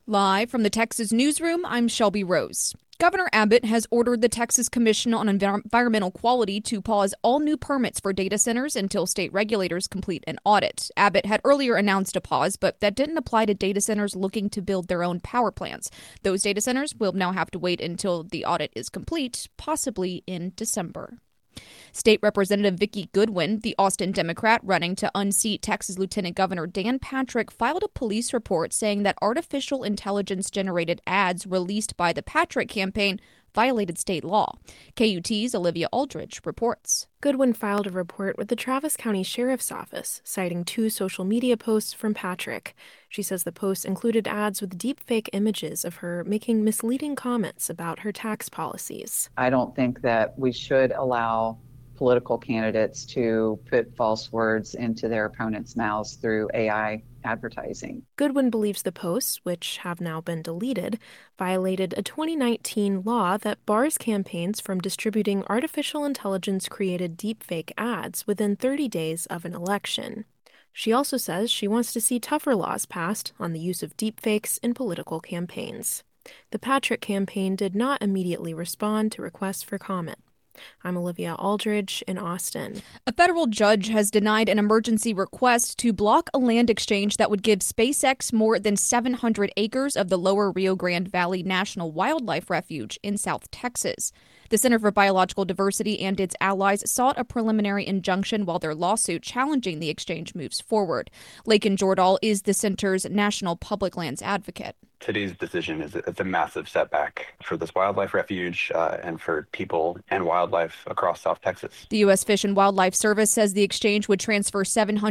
Live from the Texas newsroom, I'm Shelby Rose. Governor Abbott has ordered the Texas Commission on Environmental Quality to pause all new permits for data centers until state regulators complete an audit. Abbott had earlier announced a pause, but that didn't apply to data centers looking to build their own power plants. Those data centers will now have to wait until the audit is complete, possibly in December. State Representative Vicki Goodwin, the Austin Democrat running to unseat Texas Lieutenant Governor Dan Patrick, filed a police report saying that artificial intelligence-generated ads released by the Patrick campaign violated state law. KUT's Olivia Aldridge reports. Goodwin filed a report with the Travis County Sheriff's Office, citing 2 social media posts from Patrick. She says the posts included ads with deepfake images of her making misleading comments about her tax policies. I don't think that we should allow political candidates to put false words into their opponents' mouths through AI advertising. Goodwin believes the posts, which have now been deleted, violated a 2019 law that bars campaigns from distributing artificial intelligence-created deepfake ads within 30 days of an election. She also says she wants to see tougher laws passed on the use of deepfakes in political campaigns. The Patrick campaign did not immediately respond to requests for comment. I'm Olivia Aldridge in Austin. A federal judge has denied an emergency request to block a land exchange that would give SpaceX more than 700 acres of the Lower Rio Grande Valley National Wildlife Refuge in South Texas. The Center for Biological Diversity and its allies sought a preliminary injunction while their lawsuit challenging the exchange moves forward. Lakin Jordahl is the center's national public lands advocate. Today's decision is a massive setback for this wildlife refuge and for people and wildlife across South Texas. The U.S. Fish and Wildlife Service says the exchange would transfer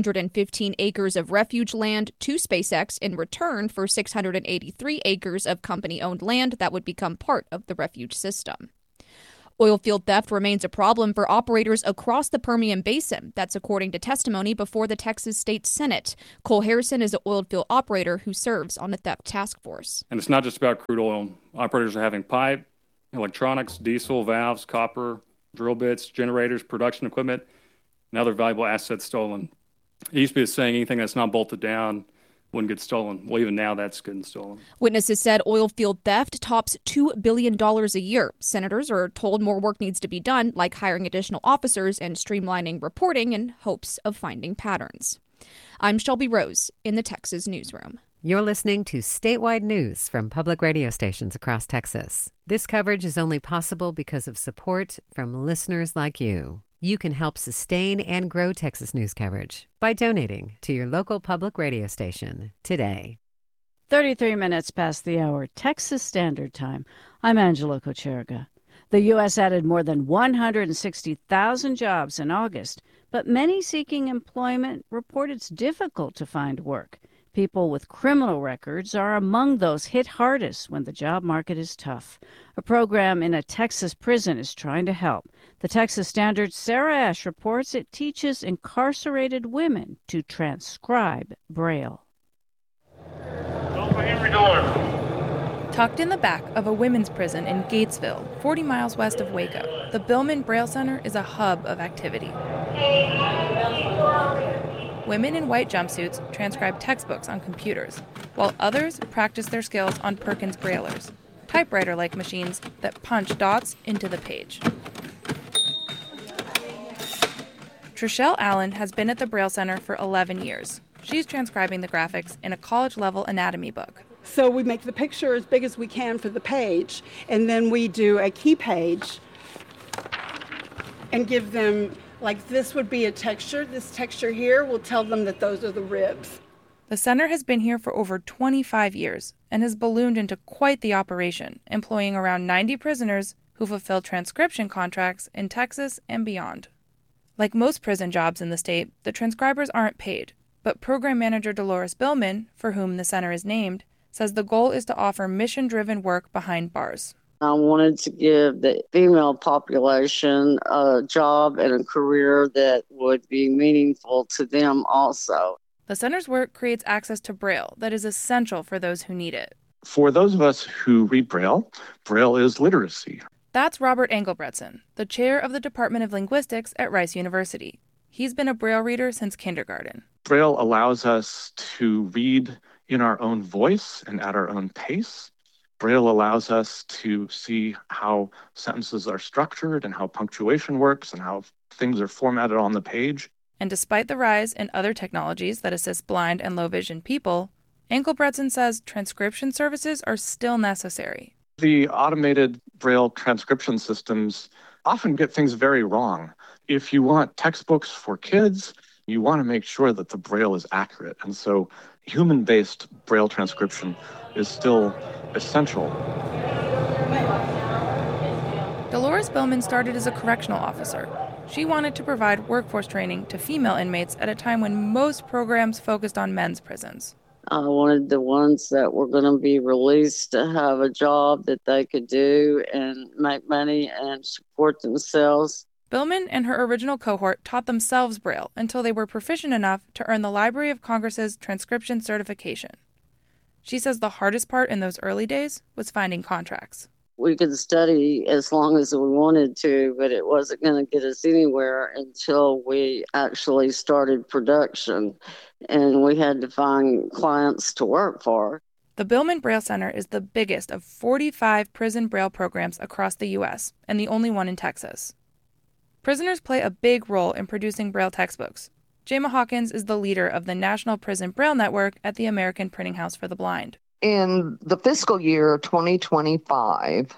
715 acres of refuge land to SpaceX in return for 683 acres of company-owned land that would become part of the refuge system. Oilfield theft remains a problem for operators across the Permian Basin. That's according to testimony before the Texas State Senate. Cole Harrison is an oilfield operator who serves on the theft task force. And it's not just about crude oil. Operators are having pipe, electronics, diesel, valves, copper, drill bits, generators, production equipment, and other valuable assets stolen. It used to be a saying, anything that's not bolted down wouldn't get stolen. Well, even now that's getting stolen. Witnesses said oil field theft tops $2 billion a year. Senators are told more work needs to be done, like hiring additional officers and streamlining reporting in hopes of finding patterns. I'm Shelby Rose in the Texas newsroom. You're listening to statewide news from public radio stations across Texas. This coverage is only possible because of support from listeners like you. You can help sustain and grow Texas news coverage by donating to your local public radio station today. 33 minutes past the hour, Texas Standard Time. I'm Angela Kocherga. The U.S. added more than 160,000 jobs in August, but many seeking employment report it's difficult to find work. People with criminal records are among those hit hardest when the job market is tough. A program in a Texas prison is trying to help. The Texas Standard's Sarah Ash reports it teaches incarcerated women to transcribe Braille. Open every door. Tucked in the back of a women's prison in Gatesville, 40 miles west of Waco, the Billman Braille Center is a hub of activity. Women in white jumpsuits transcribe textbooks on computers, while others practice their skills on Perkins Braillers, typewriter-like machines that punch dots into the page. Trishelle Allen has been at the Braille Center for 11 years. She's transcribing the graphics in a college-level anatomy book. So we make the picture as big as we can for the page, and then we do a key page and give them, like this would be a texture. This texture here will tell them that those are the ribs. The center has been here for over 25 years and has ballooned into quite the operation, employing around 90 prisoners who fulfill transcription contracts in Texas and beyond. Like most prison jobs in the state, the transcribers aren't paid, but program manager Dolores Billman, for whom the center is named, says the goal is to offer mission-driven work behind bars. I wanted to give the female population a job and a career that would be meaningful to them also. The center's work creates access to Braille that is essential for those who need it. For those of us who read Braille, Braille is literacy. That's Robert Engelbretson, the chair of the Department of Linguistics at Rice University. He's been a Braille reader since kindergarten. Braille allows us to read in our own voice and at our own pace. Braille allows us to see how sentences are structured and how punctuation works and how things are formatted on the page. And despite the rise in other technologies that assist blind and low vision people, Engelbretson says transcription services are still necessary. The automated Braille transcription systems often get things very wrong. If you want textbooks for kids, you want to make sure that the Braille is accurate. And so human-based Braille transcription is still essential. Dolores Billman started as a correctional officer. She wanted to provide workforce training to female inmates at a time when most programs focused on men's prisons. I wanted the ones that were going to be released to have a job that they could do and make money and support themselves. Billman and her original cohort taught themselves Braille until they were proficient enough to earn the Library of Congress's transcription certification. She says the hardest part in those early days was finding contracts. We could study as long as we wanted to, but it wasn't going to get us anywhere until we actually started production, and we had to find clients to work for. The Billman Braille Center is the biggest of 45 prison Braille programs across the U.S. and the only one in Texas. Prisoners play a big role in producing Braille textbooks. Jayma Hawkins is the leader of the National Prison Braille Network at the American Printing House for the Blind. In the fiscal year 2025,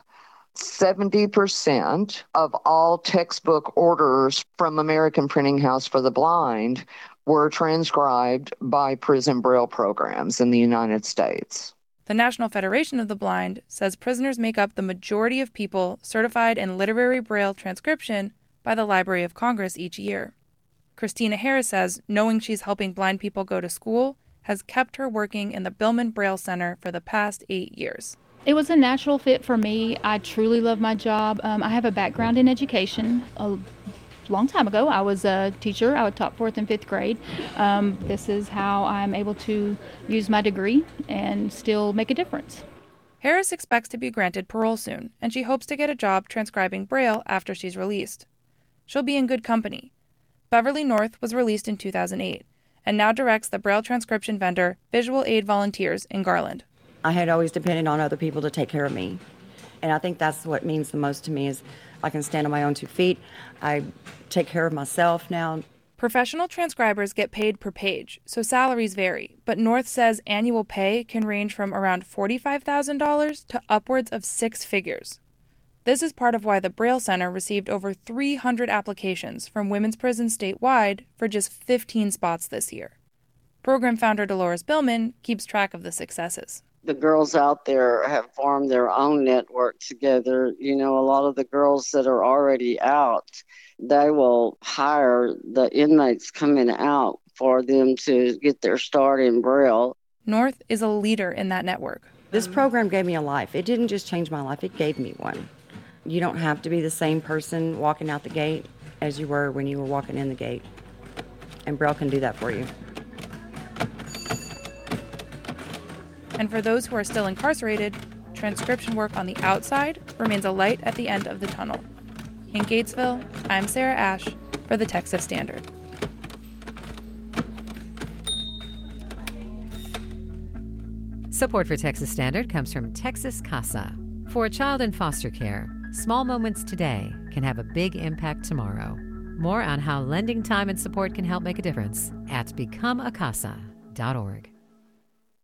70% of all textbook orders from American Printing House for the Blind were transcribed by prison Braille programs in the United States. The National Federation of the Blind says prisoners make up the majority of people certified in literary Braille transcription by the Library of Congress each year. Christina Harris says knowing she's helping blind people go to school has kept her working in the Billman Braille Center for the past 8 years. It was a natural fit for me. I truly love my job. I have a background in education. A long time ago, I was a teacher. I taught 4th and 5th grade. This is how I'm able to use my degree and still make a difference. Harris expects to be granted parole soon, and she hopes to get a job transcribing Braille after she's released. She'll be in good company. Beverly North was released in 2008 and now directs the Braille transcription vendor Visual Aid Volunteers in Garland. I had always depended on other people to take care of me. And I think that's what means the most to me is I can stand on my own 2 feet. I take care of myself now. Professional transcribers get paid per page, so salaries vary. But North says annual pay can range from around $45,000 to upwards of 6 figures. This is part of why the Braille Center received over 300 applications from women's prisons statewide for just 15 spots this year. Program founder Dolores Billman keeps track of the successes. The girls out there have formed their own network together. You know, a lot of the girls that are already out, they will hire the inmates coming out for them to get their start in Braille. North is a leader in that network. This program gave me a life. It didn't just change my life, it gave me one. You don't have to be the same person walking out the gate as you were when you were walking in the gate. And Braille can do that for you. And for those who are still incarcerated, transcription work on the outside remains a light at the end of the tunnel. In Gatesville, I'm Sarah Ash for the Texas Standard. Support for Texas Standard comes from Texas CASA. For a child in foster care, small moments today can have a big impact tomorrow. More on how lending time and support can help make a difference at becomeacasa.org.